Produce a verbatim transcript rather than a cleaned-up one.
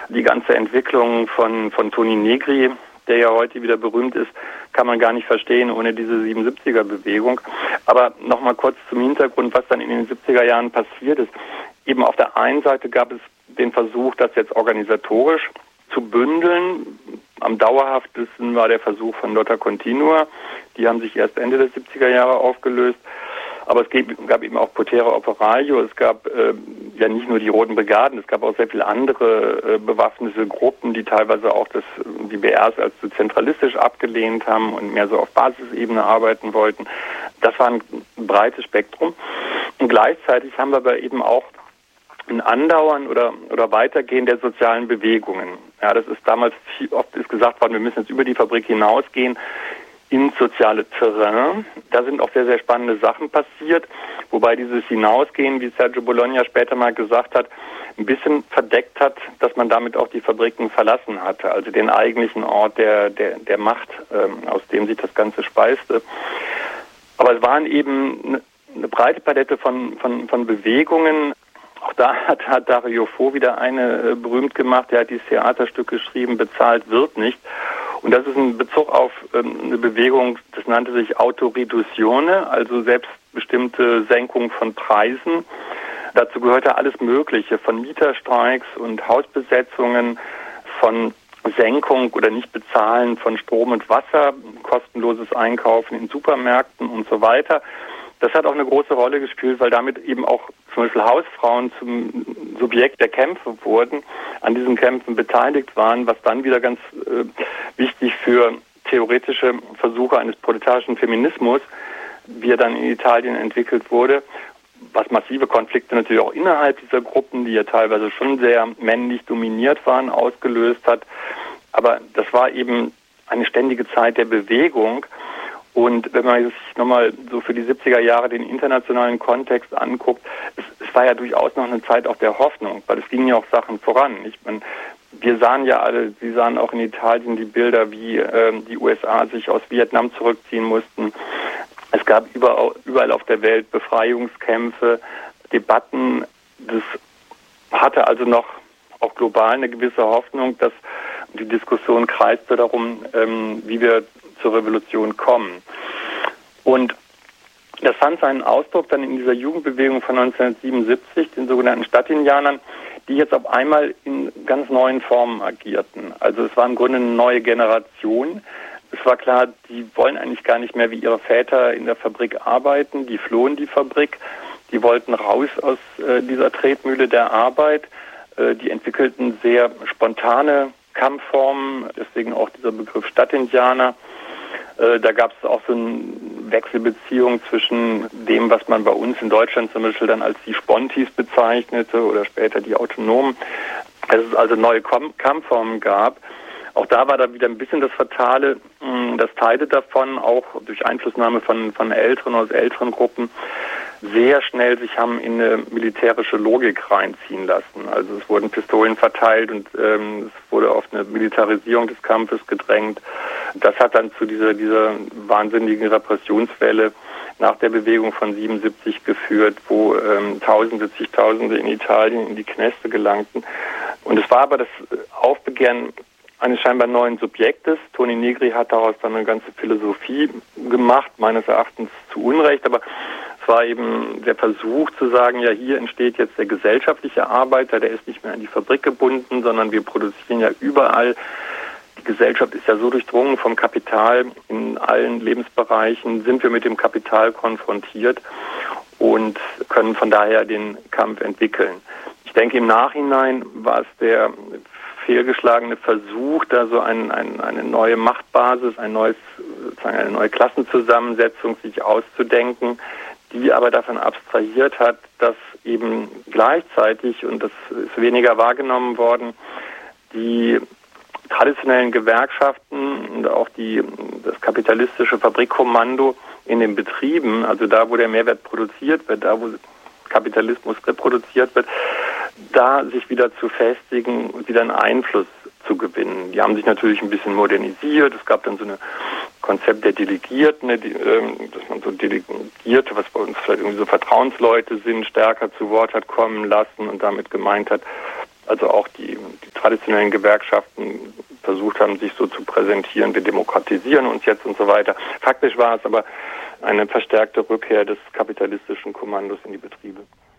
Die ganze Entwicklung von, von Toni Negri, der ja heute wieder berühmt ist, kann man gar nicht verstehen ohne diese siebenundsiebziger-Bewegung. Aber nochmal kurz zum Hintergrund, was dann in den siebziger Jahren passiert ist. Eben auf der einen Seite gab es den Versuch, das jetzt organisatorisch zu bündeln. Am dauerhaftesten war der Versuch von Lotta Continua. Die haben sich erst Ende der siebziger Jahre aufgelöst. Aber es gab eben auch Potere Operaio, es gab äh, ja nicht nur die Roten Brigaden, es gab auch sehr viele andere äh, bewaffnete Gruppen, die teilweise auch das, die B Rs als zu zentralistisch abgelehnt haben und mehr so auf Basisebene arbeiten wollten. Das war ein breites Spektrum. Und gleichzeitig haben wir aber eben auch ein Andauern oder, oder Weitergehen der sozialen Bewegungen. Ja, das ist damals viel, oft ist gesagt worden, wir müssen jetzt über die Fabrik hinausgehen ins soziale Terrain. Da sind auch sehr, sehr spannende Sachen passiert, wobei dieses Hinausgehen, wie Sergio Bologna später mal gesagt hat, ein bisschen verdeckt hat, dass man damit auch die Fabriken verlassen hatte, also den eigentlichen Ort der, der, der Macht, ähm, aus dem sich das Ganze speiste. Aber es waren eben eine, eine breite Palette von, von, von Bewegungen. Auch da hat, hat Dario Fo wieder eine äh, berühmt gemacht, der hat dieses Theaterstück geschrieben, Bezahlt wird nicht. Und das ist ein Bezug auf ähm, eine Bewegung, das nannte sich Autoriduzione, also selbstbestimmte Senkung von Preisen. Dazu gehörte alles Mögliche, von Mieterstreiks und Hausbesetzungen, von Senkung oder Nichtbezahlen von Strom und Wasser, kostenloses Einkaufen in Supermärkten und so weiter. Das hat auch eine große Rolle gespielt, weil damit eben auch zum Beispiel Hausfrauen zum Subjekt der Kämpfe wurden, an diesen Kämpfen beteiligt waren, was dann wieder ganz äh, wichtig für theoretische Versuche eines proletarischen Feminismus, wie er dann in Italien entwickelt wurde, was massive Konflikte natürlich auch innerhalb dieser Gruppen, die ja teilweise schon sehr männlich dominiert waren, ausgelöst hat. Aber das war eben eine ständige Zeit der Bewegung. Und wenn man sich nochmal so für die siebziger Jahre den internationalen Kontext anguckt, es, es war ja durchaus noch eine Zeit auch der Hoffnung, weil es gingen ja auch Sachen voran. Ich meine, wir sahen ja alle, Sie sahen auch in Italien die Bilder, wie äh, die U S A sich aus Vietnam zurückziehen mussten. Es gab überall, überall auf der Welt Befreiungskämpfe, Debatten. Das hatte also noch auch global eine gewisse Hoffnung, dass die Diskussion kreiste darum, ähm, wie wir zur Revolution kommen. Und das fand seinen Ausdruck dann in dieser Jugendbewegung von neunzehnhundertsiebenundsiebzig, den sogenannten Stadtindianern, die jetzt auf einmal in ganz neuen Formen agierten. Also es war im Grunde eine neue Generation. Es war klar, die wollen eigentlich gar nicht mehr wie ihre Väter in der Fabrik arbeiten, die flohen die Fabrik, die wollten raus aus äh, dieser Tretmühle der Arbeit, äh, die entwickelten sehr spontane Kampfformen, deswegen auch dieser Begriff Stadtindianer. Äh, da gab es auch so eine Wechselbeziehung zwischen dem, was man bei uns in Deutschland zum Beispiel dann als die Spontis bezeichnete oder später die Autonomen, dass es also neue Kom- Kampfformen gab. Auch da war da wieder ein bisschen das Fatale, dass Teile davon auch durch Einflussnahme von, von älteren aus älteren Gruppen sehr schnell sich haben in eine militärische Logik reinziehen lassen. Also es wurden Pistolen verteilt und ähm, es wurde auf eine Militarisierung des Kampfes gedrängt. Das hat dann zu dieser, dieser wahnsinnigen Repressionswelle nach der Bewegung von siebenundsiebzig geführt, wo ähm, Tausende, zigtausende in Italien in die Knäste gelangten. Und es war aber das Aufbegehren eines scheinbar neuen Subjektes. Toni Negri hat daraus dann eine ganze Philosophie gemacht, meines Erachtens zu Unrecht, aber es war eben der Versuch zu sagen, ja, hier entsteht jetzt der gesellschaftliche Arbeiter, der ist nicht mehr an die Fabrik gebunden, sondern wir produzieren ja überall. Die Gesellschaft ist ja so durchdrungen vom Kapital, in allen Lebensbereichen sind wir mit dem Kapital konfrontiert und können von daher den Kampf entwickeln. Ich denke, im Nachhinein war es der fehlgeschlagene Versuch, da so ein, ein, eine neue Machtbasis, ein neues, sozusagen eine neue Klassenzusammensetzung sich auszudenken, die aber davon abstrahiert hat, dass eben gleichzeitig, und das ist weniger wahrgenommen worden, die traditionellen Gewerkschaften und auch die, das kapitalistische Fabrikkommando in den Betrieben, also da, wo der Mehrwert produziert wird, da, wo Kapitalismus reproduziert wird, da sich wieder zu festigen und wieder einen Einfluss zu gewinnen. Die haben sich natürlich ein bisschen modernisiert. Es gab dann so ein Konzept der Delegierten, die, ähm, dass man so Delegierte, was bei uns vielleicht irgendwie so Vertrauensleute sind, stärker zu Wort hat kommen lassen und damit gemeint hat, also auch die, die traditionellen Gewerkschaften versucht haben, sich so zu präsentieren, wir demokratisieren uns jetzt und so weiter. Faktisch war es aber eine verstärkte Rückkehr des kapitalistischen Kommandos in die Betriebe.